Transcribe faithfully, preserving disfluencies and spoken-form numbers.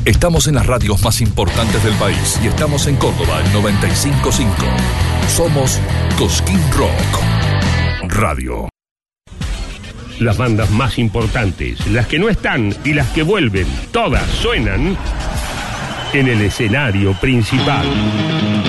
Estamos en las radios más importantes del país y estamos en Córdoba, el noventa y cinco punto cinco. Somos Cosquín Rock Radio. Las bandas más importantes, las que no están y las que vuelven, todas suenan en el escenario principal.